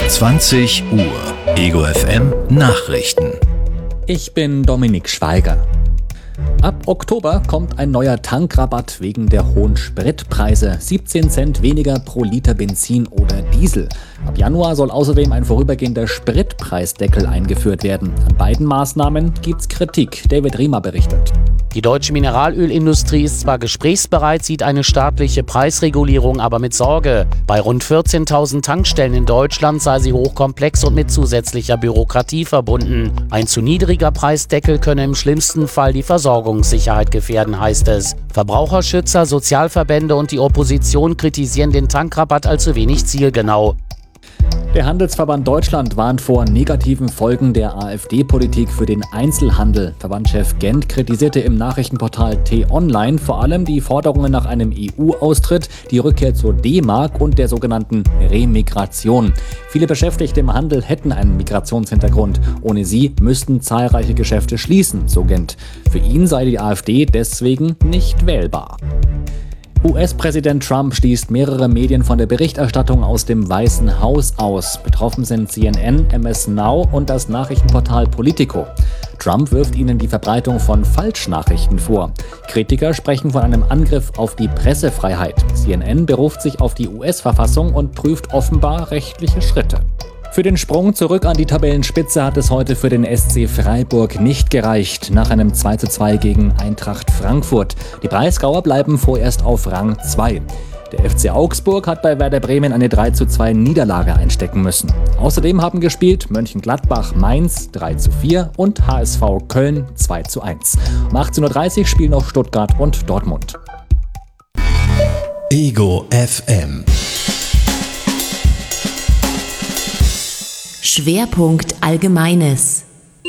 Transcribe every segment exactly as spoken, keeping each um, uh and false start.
zwanzig Uhr. Ego F M Nachrichten. Ich bin Dominik Schweiger. Ab Oktober kommt ein neuer Tankrabatt wegen der hohen Spritpreise. siebzehn Cent weniger pro Liter Benzin oder Diesel. Ab Januar soll außerdem ein vorübergehender Spritpreisdeckel eingeführt werden. An beiden Maßnahmen gibt's Kritik. David Riemer berichtet. Die deutsche Mineralölindustrie ist zwar gesprächsbereit, sieht eine staatliche Preisregulierung aber mit Sorge. Bei rund vierzehntausend Tankstellen in Deutschland sei sie hochkomplex und mit zusätzlicher Bürokratie verbunden. Ein zu niedriger Preisdeckel könne im schlimmsten Fall die Versorgungssicherheit gefährden, heißt es. Verbraucherschützer, Sozialverbände und die Opposition kritisieren den Tankrabatt als zu wenig zielgenau. Der Handelsverband Deutschland warnt vor negativen Folgen der AfD-Politik für den Einzelhandel. Verbandschef Gent kritisierte im Nachrichtenportal T-Online vor allem die Forderungen nach einem E U-Austritt, die Rückkehr zur D-Mark und der sogenannten Remigration. Viele Beschäftigte im Handel hätten einen Migrationshintergrund. Ohne sie müssten zahlreiche Geschäfte schließen, so Gent. Für ihn sei die AfD deswegen nicht wählbar. U S-Präsident Trump schließt mehrere Medien von der Berichterstattung aus dem Weißen Haus aus. Betroffen sind C N N, M S Now und das Nachrichtenportal Politico. Trump wirft ihnen die Verbreitung von Falschnachrichten vor. Kritiker sprechen von einem Angriff auf die Pressefreiheit. C N N beruft sich auf die U S-Verfassung und prüft offenbar rechtliche Schritte. Für den Sprung zurück an die Tabellenspitze hat es heute für den S C Freiburg nicht gereicht, nach einem zwei zu zwei gegen Eintracht Frankfurt. Die Breisgauer bleiben vorerst auf Rang zwei. Der F C Augsburg hat bei Werder Bremen eine drei zu zwei Niederlage einstecken müssen. Außerdem haben gespielt Mönchengladbach Mainz drei zu vier und H S V Köln zwei zu eins. Um achtzehn Uhr dreißig spielen noch Stuttgart und Dortmund. Ego F M. Schwerpunkt Allgemeines.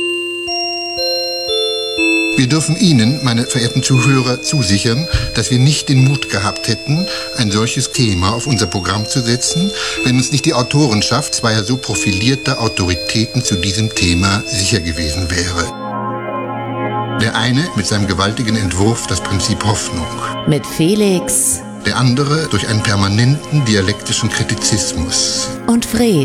Wir dürfen Ihnen, meine verehrten Zuhörer, zusichern, dass wir nicht den Mut gehabt hätten, ein solches Thema auf unser Programm zu setzen, wenn uns nicht die Autorenschaft zweier so profilierter Autoritäten zu diesem Thema sicher gewesen wäre. Der eine mit seinem gewaltigen Entwurf Das Prinzip Hoffnung. Mit Felix. Der andere durch einen permanenten dialektischen Kritizismus. Und Fred.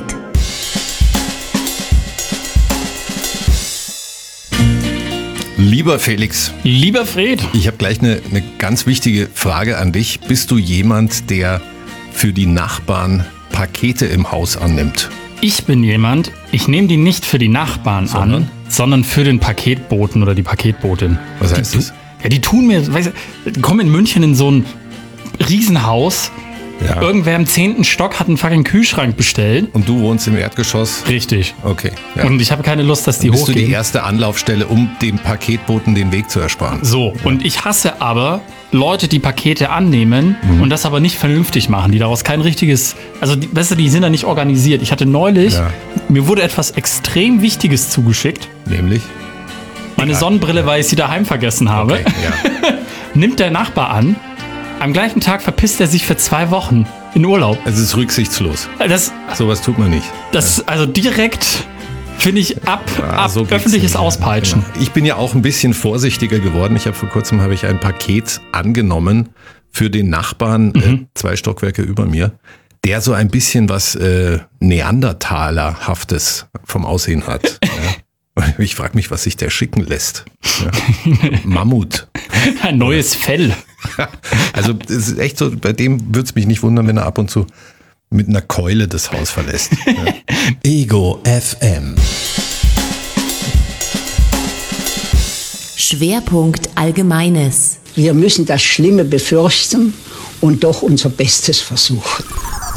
Lieber Felix. Lieber Fred. Ich habe gleich eine, eine ganz wichtige Frage an dich. Bist du jemand, der für die Nachbarn Pakete im Haus annimmt? Ich bin jemand, ich nehme die nicht für die Nachbarn sondern? an, sondern für den Paketboten oder die Paketbotin. Was heißt die, das? Ja, die tun mir, weißt du, die kommen in München in so ein Riesenhaus. Ja. Irgendwer im zehnten Stock hat einen fucking Kühlschrank bestellt. Und du wohnst im Erdgeschoss? Richtig. Okay. Ja. Und ich habe keine Lust, dass die Dann bist hochgehen. du die erste Anlaufstelle, um dem Paketboten den Weg zu ersparen. So, ja. Und ich hasse aber Leute, die Pakete annehmen mhm. und das aber nicht vernünftig machen, die daraus kein richtiges, also die, weißt du, die sind da nicht organisiert. Ich hatte neulich, ja. mir wurde etwas extrem Wichtiges zugeschickt. Nämlich? Meine ja. Sonnenbrille, weil ich sie daheim vergessen habe. Okay, ja. Nimmt der Nachbar an. Am gleichen Tag verpisst er sich für zwei Wochen in Urlaub. Es ist rücksichtslos. Das, Sowas tut man nicht. Das, also direkt finde ich ab, ja, ab so öffentliches nicht. Auspeitschen. Genau. Ich bin ja auch ein bisschen vorsichtiger geworden. Ich habe vor kurzem habe ich ein Paket angenommen für den Nachbarn, mhm. äh, zwei Stockwerke über mir, der so ein bisschen was äh, Neandertalerhaftes vom Aussehen hat. Ja. Ich frage mich, was sich der schicken lässt. Ja. Mammut. Ein neues Fell. Also es ist echt so, bei dem würde es mich nicht wundern, wenn er ab und zu mit einer Keule das Haus verlässt. Ja. Ego F M. Schwerpunkt Allgemeines. Wir müssen das Schlimme befürchten und doch unser Bestes versuchen.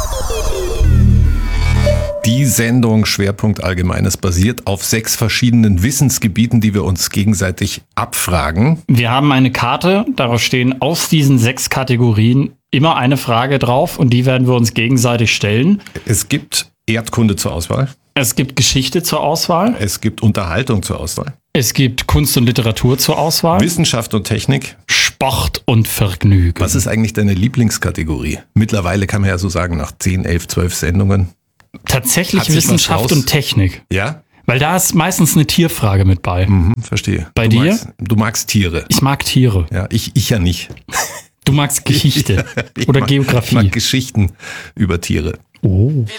Die Sendung Schwerpunkt Allgemeines basiert auf sechs verschiedenen Wissensgebieten, die wir uns gegenseitig abfragen. Wir haben eine Karte, darauf stehen aus diesen sechs Kategorien immer eine Frage drauf und die werden wir uns gegenseitig stellen. Es gibt Erdkunde zur Auswahl. Es gibt Geschichte zur Auswahl. Es gibt Unterhaltung zur Auswahl. Es gibt Kunst und Literatur zur Auswahl. Wissenschaft und Technik. Sport und Vergnügen. Was ist eigentlich deine Lieblingskategorie? Mittlerweile kann man ja so sagen, nach zehn, elf, zwölf Sendungen. Tatsächlich Wissenschaft und Technik. Ja? Weil da ist meistens eine Tierfrage mit bei. Mhm, verstehe. Bei du dir? Magst, du magst Tiere. Ich mag Tiere. Ja, ich, ich ja nicht. Du magst Geschichte oder mag, Geografie. Ich mag Geschichten über Tiere. Oh.